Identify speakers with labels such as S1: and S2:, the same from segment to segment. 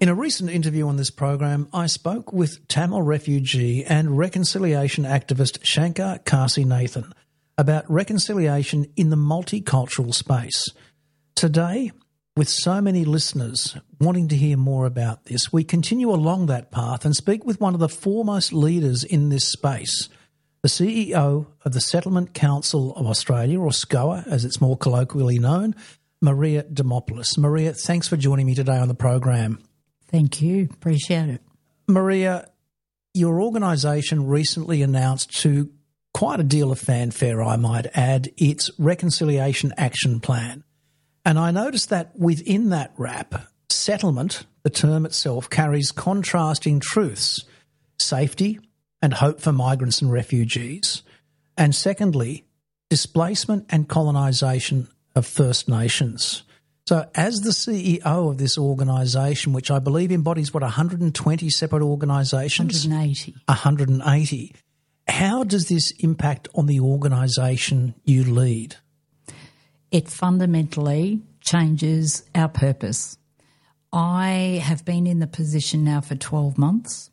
S1: In a recent interview on this program, I spoke with Tamil refugee and reconciliation activist Shankar Kasinathan about reconciliation in the multicultural space. Today, with so many listeners wanting to hear more about this, we continue along that path and speak with one of the foremost leaders in this space, the CEO of the Settlement Council of Australia, or SCOA as it's more colloquially known, Maria Demopoulos. Maria, thanks for joining me today on the program.
S2: Thank you. Appreciate it.
S1: Maria, your organisation recently announced to quite a deal of fanfare, I might add, its Reconciliation Action Plan. And I noticed that within that wrap, settlement, the term itself, carries contrasting truths: safety and hope for migrants and refugees, and secondly, displacement and colonisation of First Nations. So as the CEO of this organisation, which I believe embodies, 120 separate organisations?
S2: 180.
S1: 180. How does this impact on the organisation you lead?
S2: It fundamentally changes our purpose. I have been in the position now for 12 months,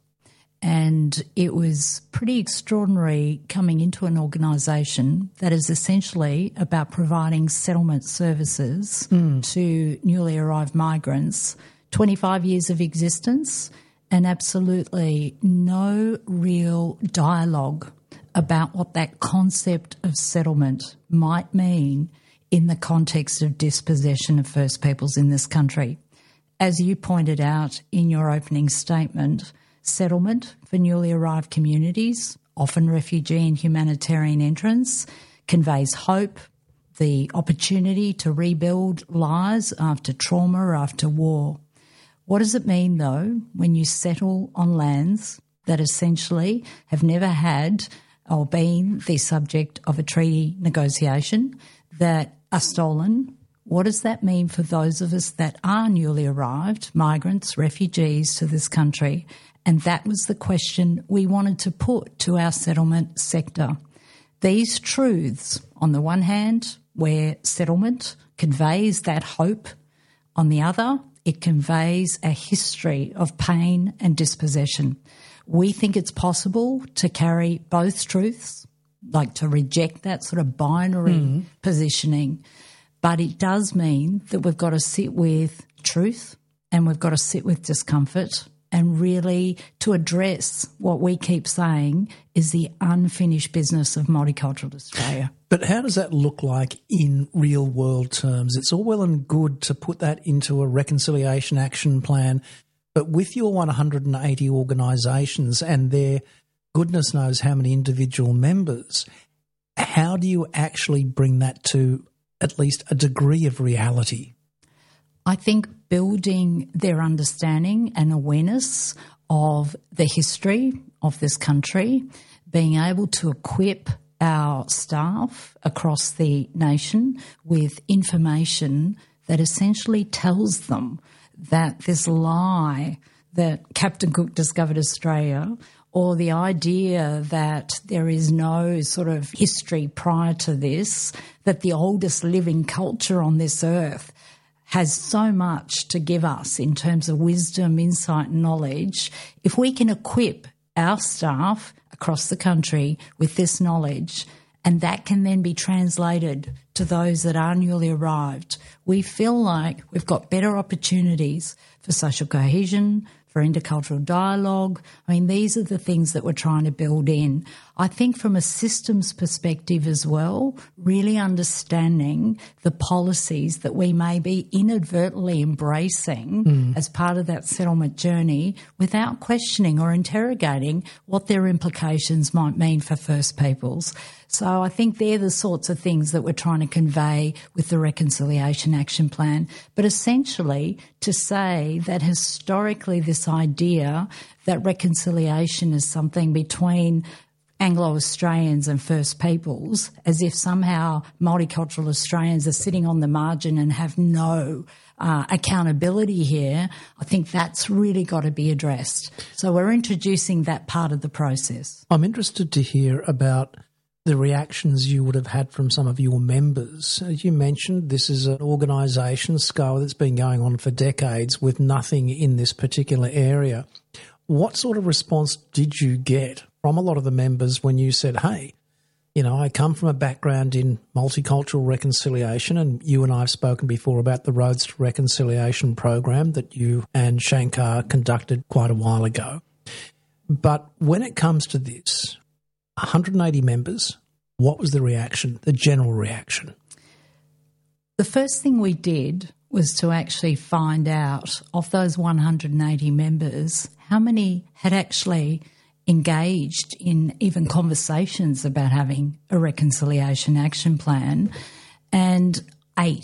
S2: and it was pretty extraordinary coming into an organisation that is essentially about providing settlement services to newly arrived migrants, 25 years of existence, and absolutely no real dialogue about what that concept of settlement might mean in the context of dispossession of First Peoples in this country. As you pointed out in your opening statement, settlement for newly arrived communities, often refugee and humanitarian entrants, conveys hope, the opportunity to rebuild lives after trauma or after war. What does it mean, though, when you settle on lands that essentially have never had or been the subject of a treaty negotiation, that are stolen? What does that mean for those of us that are newly arrived, migrants, refugees to this country? And that was the question we wanted to put to our settlement sector. These truths, on the one hand, where settlement conveys that hope, on the other, it conveys a history of pain and dispossession. We think it's possible to carry both truths, like to reject that sort of binary positioning, but it does mean that we've got to sit with truth and we've got to sit with discomfort and really to address what we keep saying is the unfinished business of multicultural Australia.
S1: But how does that look like in real world terms? It's all well and good to put that into a reconciliation action plan, but with your 180 organisations and their goodness knows how many individual members, how do you actually bring that to at least a degree of reality?
S2: I think building their understanding and awareness of the history of this country, being able to equip our staff across the nation with information that essentially tells them that this lie that Captain Cook discovered Australia, or the idea that there is no sort of history prior to this, that the oldest living culture on this earth has so much to give us in terms of wisdom, insight and knowledge. If we can equip our staff across the country with this knowledge, and that can then be translated to those that are newly arrived, we feel like we've got better opportunities for social cohesion, for intercultural dialogue. I mean, these are the things that we're trying to build in. I think from a systems perspective as well, really understanding the policies that we may be inadvertently embracing as part of that settlement journey without questioning or interrogating what their implications might mean for First Peoples. So I think they're the sorts of things that we're trying to convey with the Reconciliation Action Plan. But essentially to say that historically this idea that reconciliation is something between Anglo-Australians and First Peoples, as if somehow multicultural Australians are sitting on the margin and have no accountability here, I think that's really got to be addressed. So we're introducing that part of the process.
S1: I'm interested to hear about the reactions you would have had from some of your members. As you mentioned, this is an organisation, SCOA, that's been going on for decades with nothing in this particular area. What sort of response did you get from a lot of the members when you said, hey, you know, I come from a background in multicultural reconciliation, and you and I have spoken before about the Roads to Reconciliation program that you and Shankar conducted quite a while ago. But when it comes to this, 180 members, what was the reaction, the general reaction?
S2: The first thing we did was to actually find out of those 180 members, how many had actually engaged in even conversations about having a reconciliation action plan, and eight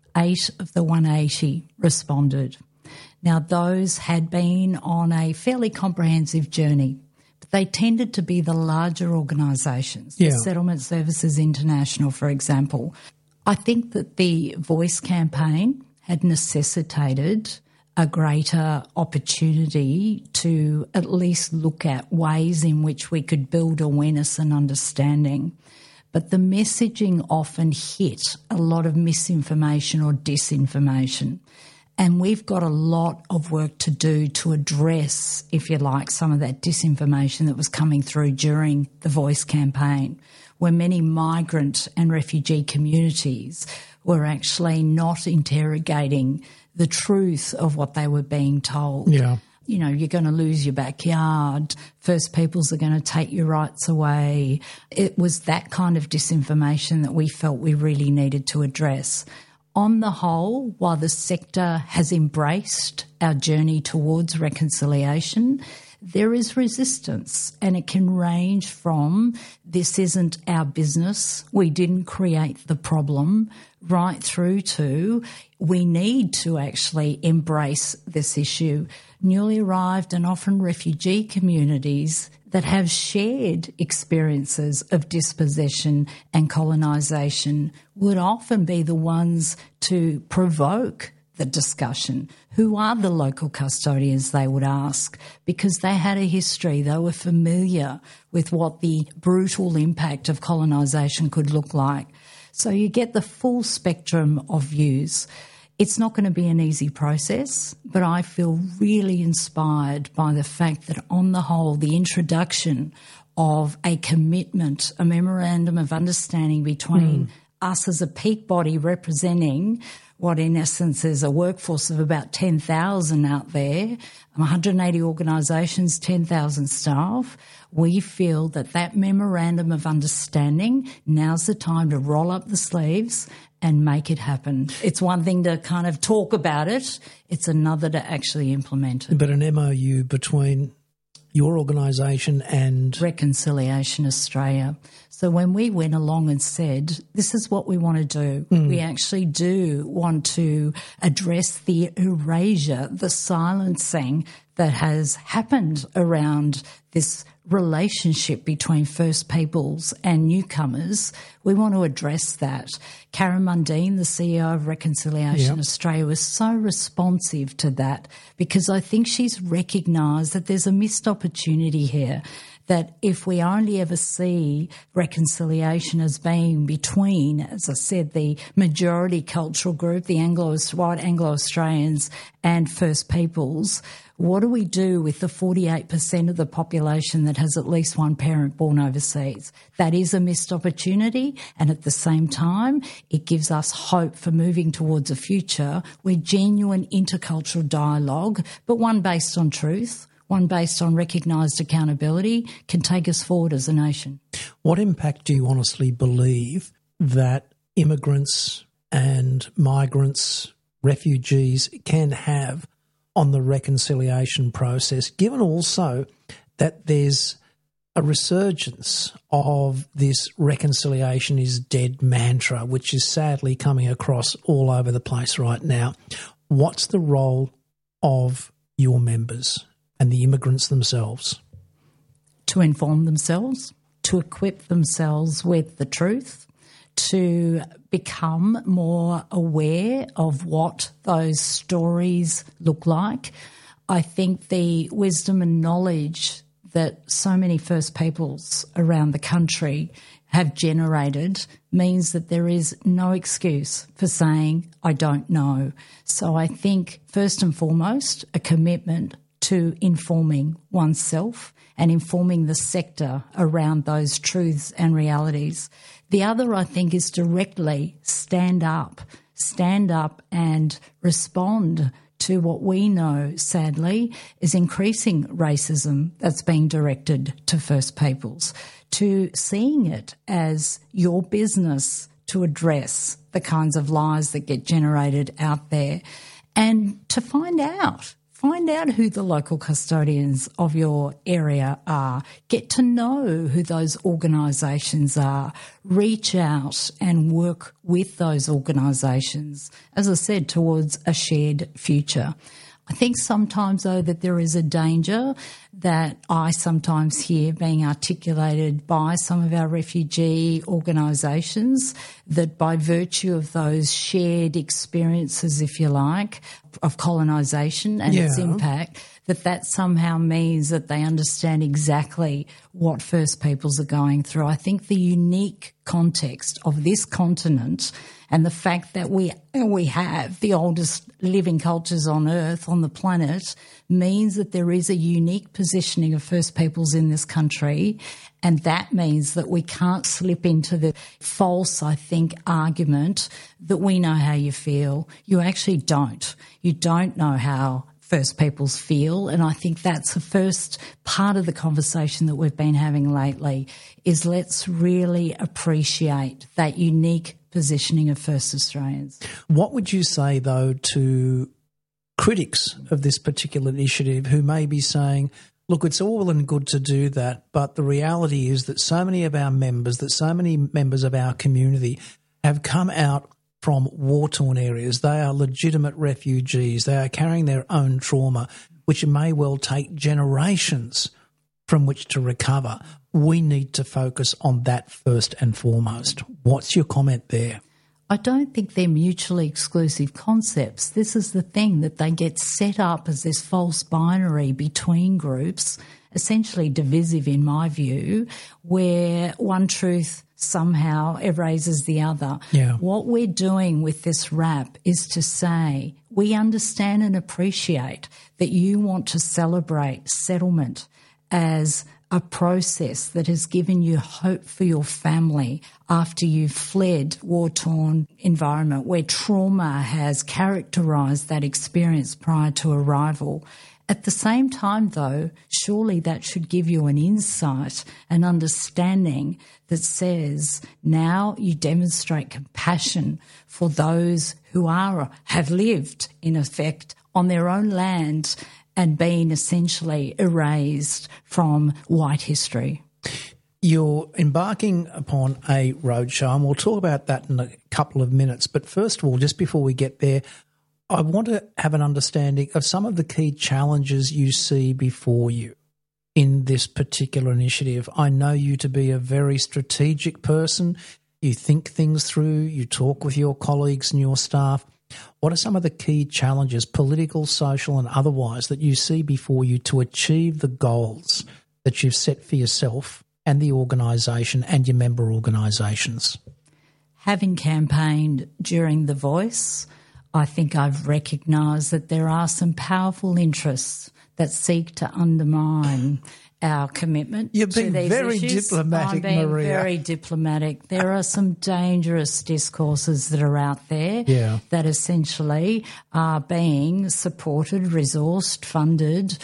S2: of the 180 responded. Now, those had been on a fairly comprehensive journey, but they tended to be the larger organisations, the Settlement Services International, for example. I think that the Voice campaign had necessitated a greater opportunity to at least look at ways in which we could build awareness and understanding. But the messaging often hit a lot of misinformation or disinformation. And we've got a lot of work to do to address, if you like, some of that disinformation that was coming through during the Voice campaign, where many migrant and refugee communities were actually not interrogating the truth of what they were being told.
S1: Yeah.
S2: You know, you're going to lose your backyard. First Peoples are going to take your rights away. It was that kind of disinformation that we felt we really needed to address. On the whole, while the sector has embraced our journey towards reconciliation, there is resistance, and it can range from this isn't our business, we didn't create the problem, right through to we need to actually embrace this issue. Newly arrived and often refugee communities that have shared experiences of dispossession and colonisation would often be the ones to provoke the discussion. Who are the local custodians, they would ask, because they had a history, they were familiar with what the brutal impact of colonisation could look like. So you get the full spectrum of views. It's not going to be an easy process, but I feel really inspired by the fact that on the whole, the introduction of a commitment, a memorandum of understanding between us as a peak body representing what in essence is a workforce of about 10,000 out there, 180 organisations, 10,000 staff, we feel that that memorandum of understanding, now's the time to roll up the sleeves and make it happen. It's one thing to kind of talk about it, it's another to actually implement it.
S1: But an MOU between your organisation and
S2: Reconciliation Australia. So when we went along and said, this is what we want to do, we actually do want to address the erasure, the silencing that has happened around this relationship between First Peoples and newcomers. We want to address that. Karen Mundine, the CEO of Reconciliation Australia, was so responsive to that because I think she's recognised that there's a missed opportunity here, that if we only ever see reconciliation as being between, as I said, the majority cultural group, the white Anglo-Australians and First Peoples, what do we do with the 48% of the population that has at least one parent born overseas? That is a missed opportunity, and at the same time, it gives us hope for moving towards a future where genuine intercultural dialogue, but one based on truth, one based on recognised accountability, can take us forward as a nation.
S1: What impact do you honestly believe that immigrants and migrants, refugees can have on the reconciliation process, given also that there's a resurgence of this reconciliation is dead mantra, which is sadly coming across all over the place right now? What's the role of your members and the immigrants themselves?
S2: To inform themselves, to equip themselves with the truth, to become more aware of what those stories look like. I think the wisdom and knowledge that so many First Peoples around the country have generated means that there is no excuse for saying, I don't know. So I think, first and foremost, a commitment to informing oneself and informing the sector around those truths and realities. The other, I think, is directly stand up and respond to what we know, sadly, is increasing racism that's being directed to First Peoples, to seeing it as your business to address the kinds of lies that get generated out there, and to find out who the local custodians of your area are. Get to know who those organisations are. Reach out and work with those organisations, as I said, towards a shared future. I think sometimes, though, that there is a danger that I sometimes hear being articulated by some of our refugee organisations, that by virtue of those shared experiences, if you like, of colonisation and its impact, that somehow means that they understand exactly what First Peoples are going through. I think the unique context of this continent and the fact that we have the oldest living cultures on Earth, on the planet, means that there is a unique positioning of First Peoples in this country, and that means that we can't slip into the false, I think, argument that we know how you feel. You actually don't. You don't know how First Peoples feel, and I think that's the first part of the conversation that we've been having lately, is let's really appreciate that unique positioning of First Australians.
S1: What would you say, though, to critics of this particular initiative who may be saying, look, it's all well and good to do that, but the reality is that so many of our members, that so many members of our community have come out from war-torn areas. They are legitimate refugees. They are carrying their own trauma, which may well take generations from which to recover. We need to focus on that first and foremost. What's your comment there?
S2: I don't think they're mutually exclusive concepts. This is the thing, that they get set up as this false binary between groups, essentially divisive in my view, where one truth somehow erases the other.
S1: Yeah.
S2: What we're doing with this RAP is to say we understand and appreciate that you want to celebrate settlement as a process that has given you hope for your family after you've fled war-torn environment where trauma has characterised that experience prior to arrival. At the same time, though, surely that should give you an insight, an understanding that says now you demonstrate compassion for those who have lived, in effect, on their own land and been essentially erased from white history.
S1: You're embarking upon a roadshow, and we'll talk about that in a couple of minutes. But first of all, just before we get there, I want to have an understanding of some of the key challenges you see before you in this particular initiative. I know you to be a very strategic person. You think things through, you talk with your colleagues and your staff. What are some of the key challenges, political, social and otherwise, that you see before you to achieve the goals that you've set for yourself and the organisation and your member organisations?
S2: Having campaigned during The Voice, I think I've recognised that there are some powerful interests that seek to undermine our commitment
S1: You've
S2: to
S1: been
S2: these
S1: very
S2: issues.
S1: diplomatic,
S2: I'm being
S1: Maria.
S2: very diplomatic. There are some dangerous discourses that are out there that essentially are being supported, resourced, funded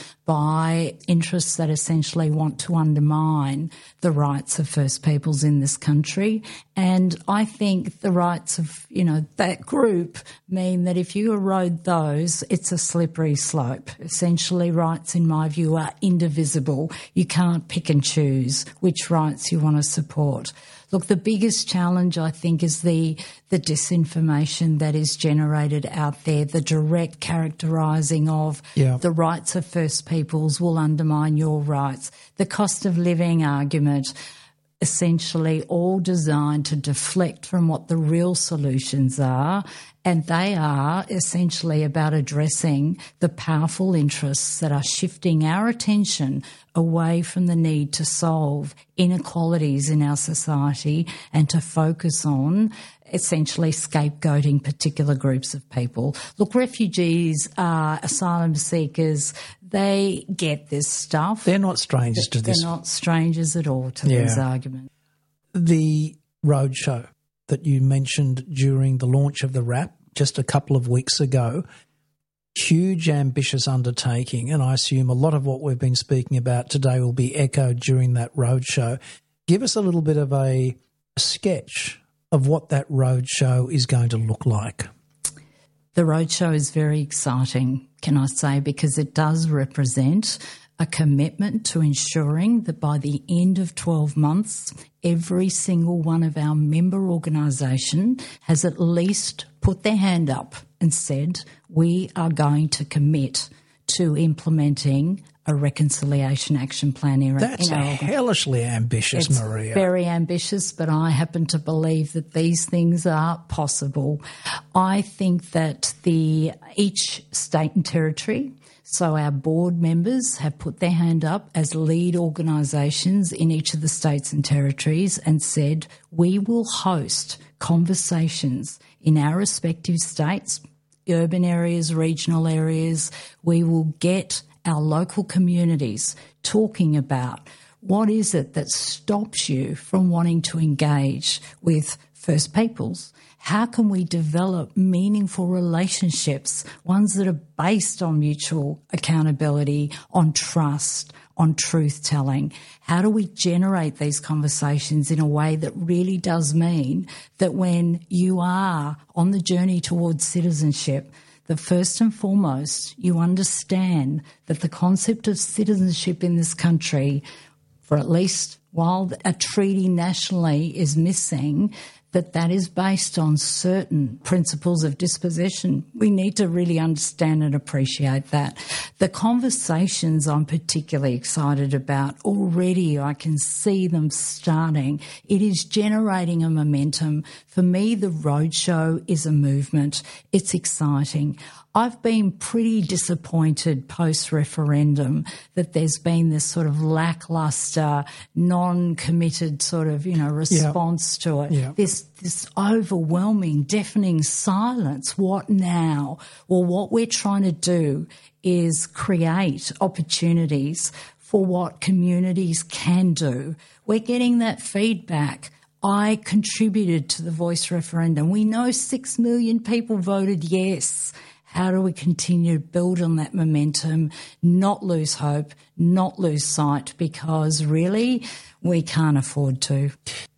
S2: by interests that essentially want to undermine the rights of First Peoples in this country. And I think the rights of, that group mean that if you erode those, it's a slippery slope. Essentially, rights, in my view, are indivisible. You can't pick and choose which rights you want to support. Look, the biggest challenge, I think, is the disinformation that is generated out there, the direct characterising of the rights of First Peoples will undermine your rights, the cost of living argument. essentially all designed to deflect from what the real solutions are, and they are essentially about addressing the powerful interests that are shifting our attention away from the need to solve inequalities in our society and to focus on essentially scapegoating particular groups of people. Look, refugees, asylum seekers, they get this stuff.
S1: They're not strangers to this.
S2: They're not strangers at all to these arguments.
S1: The roadshow that you mentioned during the launch of the RAP just a couple of weeks ago, huge, ambitious undertaking, and I assume a lot of what we've been speaking about today will be echoed during that roadshow. Give us a little bit of a sketch of what that roadshow is going to look like.
S2: The roadshow is very exciting, can I say, because it does represent a commitment to ensuring that by the end of 12 months, every single one of our member organisation has at least put their hand up and said, we are going to commit to implementing a reconciliation action plan in
S1: That's
S2: our
S1: hellishly ambitious,
S2: it's
S1: Maria.
S2: Very ambitious, but I happen to believe that these things are possible. I think that each state and territory, so our board members have put their hand up as lead organisations in each of the states and territories and said, we will host conversations in our respective states, urban areas, regional areas. We will get our local communities talking about what is it that stops you from wanting to engage with First Peoples. How can we develop meaningful relationships, ones that are based on mutual accountability, on trust, on truth-telling? How do we generate these conversations in a way that really does mean that when you are on the journey towards citizenship, that first and foremost you understand that the concept of citizenship in this country, for at least while a treaty nationally is missing, that is based on certain principles of disposition. We need to really understand and appreciate that. The conversations I'm particularly excited about, already I can see them starting. It is generating a momentum. For me, the roadshow is a movement. It's exciting. I've been pretty disappointed post-referendum that there's been this sort of lacklustre, non-committed sort of, response to it.
S1: Yeah.
S2: This overwhelming, deafening silence. What now? Well, what we're trying to do is create opportunities for what communities can do. We're getting that feedback. I contributed to the Voice referendum. We know 6 million people voted yes. How do we continue to build on that momentum, not lose hope, not lose sight, because really we can't afford to.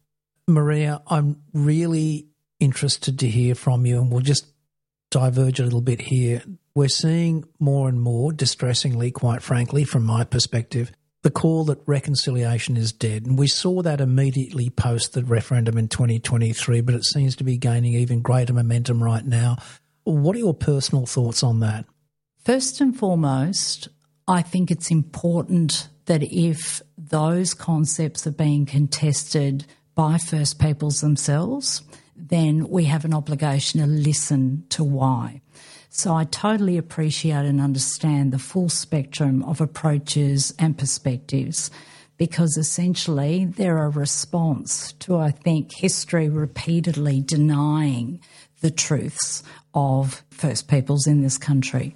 S1: Maria, I'm really interested to hear from you, and we'll just diverge a little bit here. We're seeing more and more, distressingly, quite frankly, from my perspective, the call that reconciliation is dead. And we saw that immediately post the referendum in 2023, but it seems to be gaining even greater momentum right now. What are your personal thoughts on that?
S2: First and foremost, I think it's important that if those concepts are being contested by First Peoples themselves, then we have an obligation to listen to why. So I totally appreciate and understand the full spectrum of approaches and perspectives, because essentially they're a response to, I think, history repeatedly denying the truths of First Peoples in this country.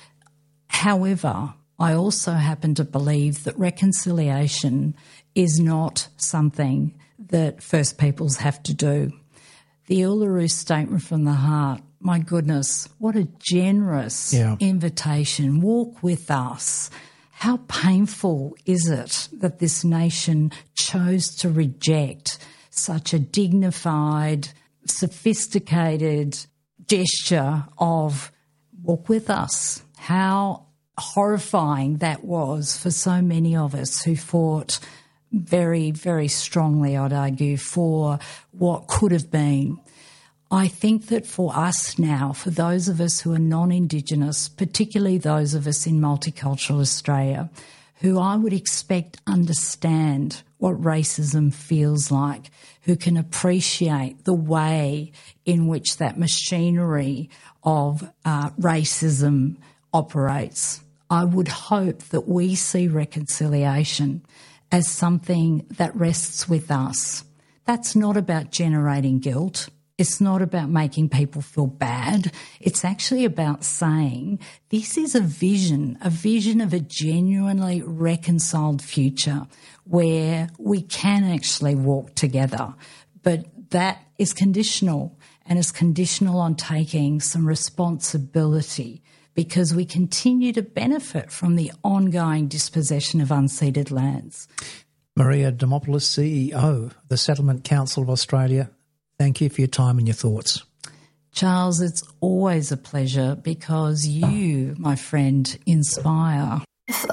S2: However, I also happen to believe that reconciliation is not something that First Peoples have to do. The Uluru Statement from the Heart, my goodness, what a generous invitation. Walk with us. How painful is it that this nation chose to reject such a dignified, sophisticated gesture of walk with us? How horrifying that was for so many of us who fought very, very strongly, I'd argue, for what could have been. I think that for us now, for those of us who are non-Indigenous, particularly those of us in multicultural Australia, who I would expect understand what racism feels like, who can appreciate the way in which that machinery of racism operates. I would hope that we see reconciliation as something that rests with us. That's not about generating guilt. It's not about making people feel bad. It's actually about saying this is a vision of a genuinely reconciled future where we can actually walk together. But that is conditional, and is conditional on taking some responsibility, because we continue to benefit from the ongoing dispossession of unceded lands.
S1: Maria Demopoulos, CEO, the Settlement Council of Australia, thank you for your time and your thoughts.
S2: Charles, it's always a pleasure, because you, my friend, inspire.